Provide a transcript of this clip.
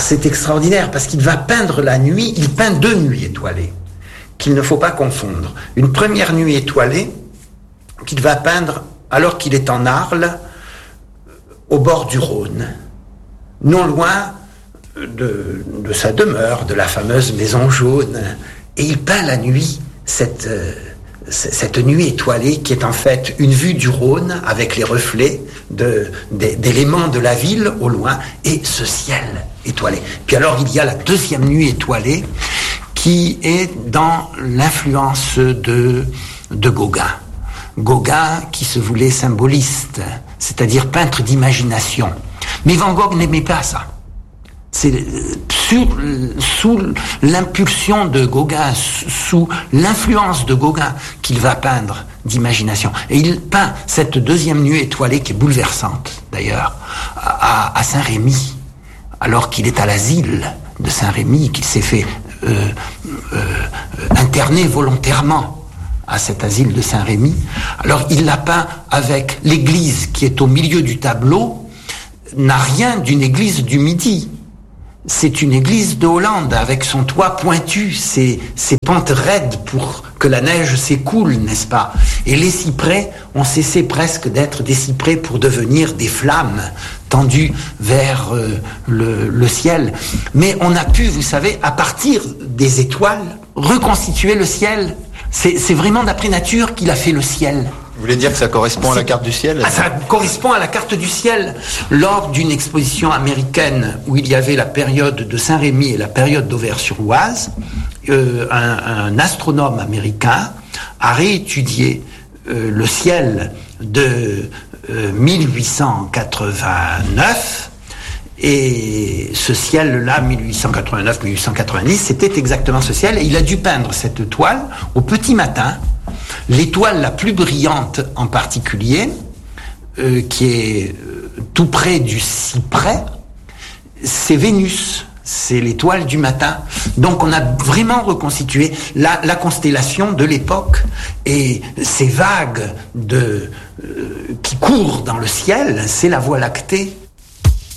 c'est extraordinaire parce qu'il va peindre la nuit, il peint 2 nuits étoilées qu'il ne faut pas confondre. Une première nuit étoilée qu'il va peindre alors qu'il est en Arles, au bord du Rhône, non loin de sa demeure, de la fameuse Maison Jaune. Et il peint la nuit, cette nuit étoilée qui est en fait une vue du Rhône avec les reflets d'éléments de la ville au loin et ce ciel étoilé. Puis alors il y a la deuxième nuit étoilée qui est dans l'influence de Gauguin. Gauguin qui se voulait symboliste, c'est-à-dire peintre d'imagination. Mais Van Gogh n'aimait pas ça. C'est sous l'impulsion de Gauguin, sous l'influence de Gauguin qu'il va peindre d'imagination. Et il peint cette deuxième nuit étoilée qui est bouleversante, d'ailleurs, à Saint-Rémy, alors qu'il est à l'asile de Saint-Rémy, qu'il s'est fait interner volontairement à cet asile de Saint-Rémy. Alors il l'a peint avec l'église qui est au milieu du tableau, n'a rien d'une église du Midi. C'est une église de Hollande avec son toit pointu, ses pentes raides pour que la neige s'écoule, n'est-ce pas? Et les cyprès ont cessé presque d'être des cyprès pour devenir des flammes tendues vers le ciel. Mais on a pu, vous savez, à partir des étoiles, reconstituer le ciel. C'est vraiment d'après nature qu'il a fait le ciel. Vous voulez dire que ça correspond à la carte du ciel? Ça correspond à la carte du ciel. Lors d'une exposition américaine où il y avait la période de Saint-Rémy et la période d'Auvers-sur-Oise, un astronome américain a réétudié le ciel de 1889. Et ce ciel-là, 1889-1890, c'était exactement ce ciel. Et il a dû peindre cette toile au petit matin. L'étoile la plus brillante en particulier, qui est tout près du cyprès, c'est Vénus. C'est l'étoile du matin. Donc on a vraiment reconstitué la constellation de l'époque et ces vagues qui courent dans le ciel, c'est la Voie lactée.